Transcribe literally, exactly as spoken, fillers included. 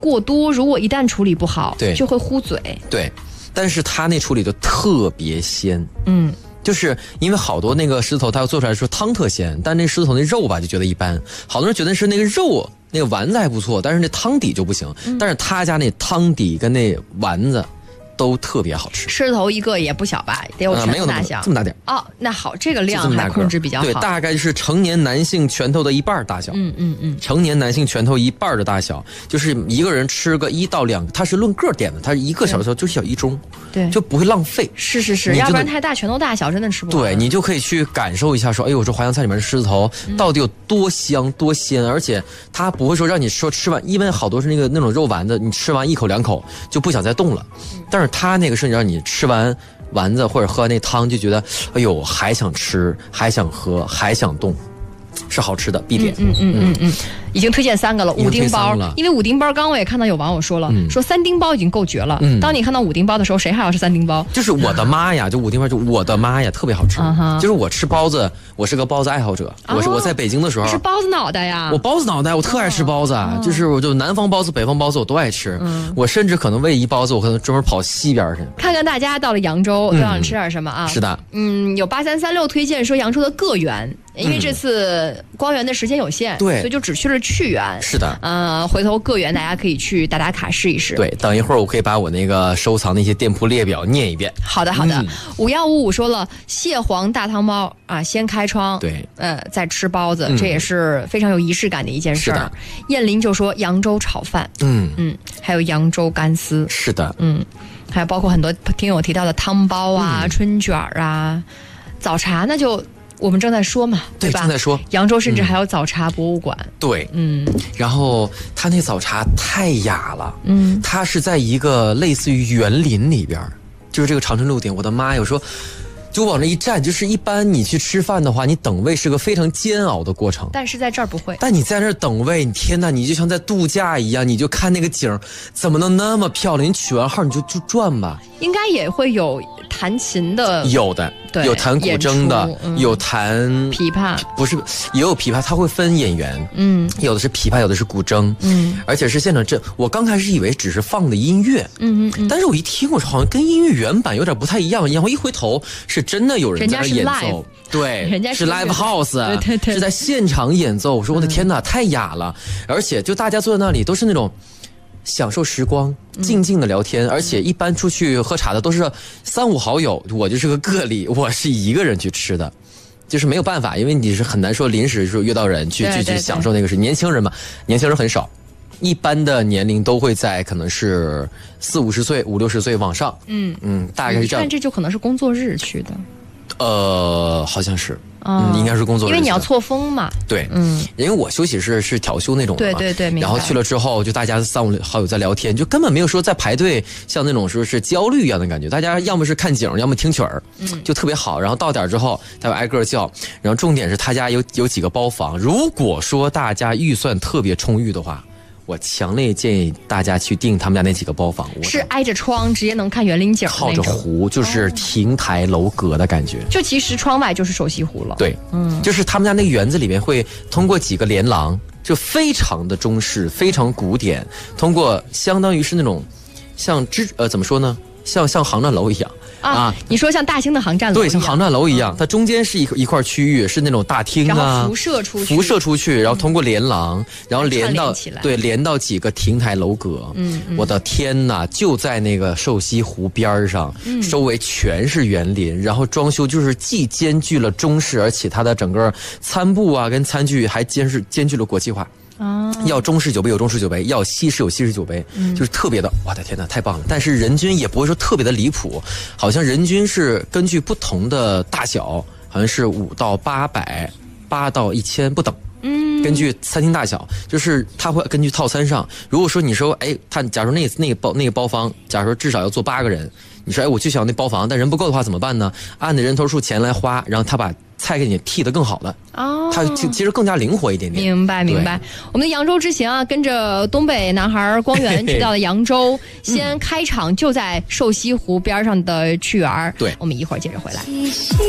过多，如果一旦处理不好， 对， 就会糊嘴。 对，但是它那处理的特别鲜。 嗯。 就是因为好多那个狮子头，它要做出来说汤特鲜，但那狮子头那肉吧就觉得一般。好多人觉得是那个肉那个丸子还不错，但是那汤底就不行。嗯、但是他家那汤底跟那丸子都特别好吃。 狮子头一个也不小吧，得有拳头大小、 呃、这么大点哦。那好，这个量还控制比较好。 对，大概是成年男性拳头的一半大小。 嗯嗯嗯， 成年男性拳头一半的大小，就是一个人吃个一到两个，它是论个点的，它一个小的时候就小一盅， 对， 就不会浪费。 是是是，要不然太大拳头大小真的吃不完。 对，你就可以去感受一下说，哎呦，我说淮扬菜里面的狮子头到底有多香多鲜，而且它不会说让你说吃完，因为好多是那个那种肉丸子，你吃完一口两口就不想再动了，但是它那个是让你吃完丸子或者喝完那汤就觉得，哎呦，还想吃，还想喝，还想动，是好吃的必点。 嗯嗯嗯嗯，已经推荐三个了，五丁包。因为五丁包，刚刚我也看到有网友说了，嗯、说三丁包已经够绝了。嗯、当你看到五丁包的时候，谁还要吃三丁包？ 就是我的妈呀！就五丁包，就我的妈呀，特别好吃。Uh-huh. 就是我吃包子，我是个包子爱好者。Oh, 我是我在北京的时候， 是包子脑袋呀。 我包子脑袋，我特爱吃包子。Oh. 就是我就南方包子、北方包子我都爱吃。嗯、我甚至可能为一包子，我可能专门跑西边去。 看看大家到了扬州都想吃点什么啊？ 嗯、是的， 嗯，有八三三六推荐说扬州的个园。因为这次光园的时间有限，对、嗯，所以就只去了去园。 是的， 呃，回头个园大家可以去打打卡试一试。 对，等一会儿我可以把我那个收藏的一些店铺列表念一遍。 好的，好的。五幺五五说了，蟹黄大汤包啊，先开窗， 对， 呃，再吃包子，嗯、这也是非常有仪式感的一件事儿。是的。燕林就说扬州炒饭，嗯嗯，还有扬州干丝， 是的， 嗯，还有包括很多听友提到的汤包啊、嗯、春卷啊，早茶那就。我们正在说嘛，对吧？ 正在说。 扬州甚至还有早茶博物馆。 嗯、对，嗯。然后它那早茶太雅了，嗯，它是在一个类似于园林里边，就是这个长春路店。我的妈，有时候就往那一站，就是一般你去吃饭的话，你等位是个非常煎熬的过程。 但是在这儿不会。 但你在那儿等位，你天哪，你就像在度假一样，你就看那个景，怎么能那么漂亮？你取完号你就就转吧。 应该也会有弹琴的， 有的，对，有弹古筝的，嗯、有弹琵琶， 不是也有琵琶，它会分演员，嗯，有的是琵琶，有的是古筝，嗯，而且是现场这，我刚开始以为只是放的音乐，嗯嗯嗯，但是我一听，我说好像跟音乐原版有点不太一样，然后一回头是真的有人在那演奏，对， 人家是 live house， 对对对， 是在现场演奏。我说我的天哪，嗯、太雅了，而且就大家坐在那里都是那种。享受时光，静静的聊天，嗯、而且一般出去喝茶的都是三五好友，我就是个个例，我是一个人去吃的，就是没有办法，因为你是很难说临时说约到人去去去享受那个事。年轻人嘛，年轻人很少，一般的年龄都会在可能是四五十岁、五六十岁往上，嗯嗯，大概是这样。 但这就可能是工作日去的， 呃，好像是。嗯，应该是工作日， 因为你要错峰嘛。 对，嗯，因为我休息室是调休那种的嘛， 对对对，明白。 然后去了之后，就大家三五好友在聊天，就根本没有说在排队，像那种说是焦虑一样的感觉。大家要么是看景，要么听曲儿，嗯，就特别好。然后到点之后，他会挨个叫。然后重点是他家有有几个包房，如果说大家预算特别充裕的话。我强烈建议大家去订他们家那几个包房， 是挨着窗，直接能看园林景， 靠着湖，就是亭台楼阁的感觉。哦、 就其实窗外就是瘦西湖了。 对，嗯，就是他们家那个园子里面会通过几个连廊，就非常的中式，非常古典，通过相当于是那种像之呃怎么说呢，像像航站楼一样。 啊，你说像大兴的航站楼， 对，像航站楼一样，嗯、它中间是一一块区域，是那种大厅啊， 然后辐射出去， 辐射出去，然后通过连廊，嗯、然后连到对，连到几个亭台楼阁。嗯，嗯我的天哪，就在那个瘦西湖边上，嗯、周围全是园林，然后装修就是既兼具了中式，而且它的整个餐布啊跟餐具还兼是兼具了国际化。啊，要中式酒杯有中式酒杯，要西式有西式酒杯，嗯、就是特别的，我的天哪，太棒了！但是人均也不会说特别的离谱，好像人均是根据不同的大小，好像是五到八百，八到一千不等。嗯，根据餐厅大小，就是它会根据套餐上。如果说你说，哎，他假如那那个包那个包房，假如说至少要坐八个人，你说，哎，我就想要那包房，但人不够的话怎么办呢？按你人头数钱来花，然后他把菜给你替得更好了。哦，它其实更加灵活一点点。 明白明白。我们的扬州之行啊，跟着东北男孩光源去到了扬州，先开场就在瘦西湖边上的趣园。 对， 我们一会儿接着回来。